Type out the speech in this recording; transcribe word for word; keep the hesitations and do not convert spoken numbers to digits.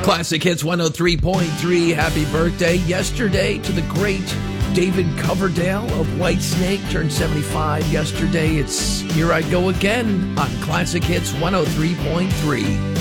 Classic Hits one oh three point three. Happy birthday yesterday to the great David Coverdale of Whitesnake. Turned seventy-five yesterday. It's Here I Go Again on Classic Hits one oh three point three.